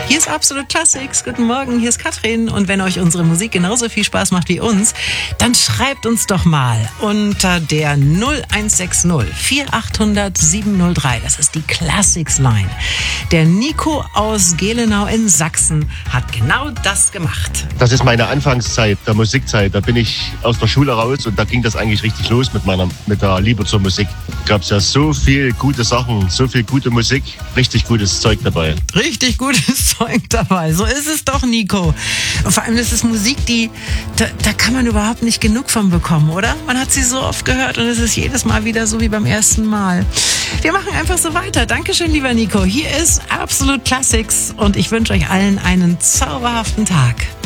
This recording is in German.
Hier ist Absolut Classics. Guten Morgen, hier ist Katrin. Und wenn euch unsere Musik genauso viel Spaß macht wie uns, dann schreibt uns doch mal unter der 0160 4800 703. Das ist die Classics Line. Der Nico aus Gelenau in Sachsen hat genau das gemacht. Das ist meine Anfangszeit der Musikzeit. Da bin ich aus der Schule raus und da ging das eigentlich richtig los mit der Liebe zur Musik. Gab es ja so viel gute Sachen, so viel gute Musik, richtig gutes Zeug dabei. Richtig gutes Zeug dabei. So ist es doch, Nico. Und vor allem ist es Musik, da kann man überhaupt nicht genug von bekommen, oder? Man hat sie so oft gehört und es ist jedes Mal wieder so wie beim ersten Mal. Wir machen einfach so weiter. Dankeschön, lieber Nico. Hier ist Absolut Classics und ich wünsche euch allen einen zauberhaften Tag.